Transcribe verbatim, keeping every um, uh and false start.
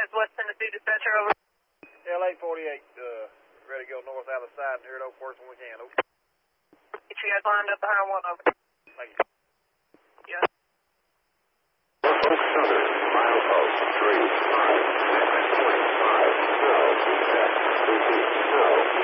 Enterprise, West Tennessee dispatcher, over. L eight forty-eight, uh, ready to go north out of the side and here at Oak Forest when we can, over. Get you guys lined up behind one, over. Thank you.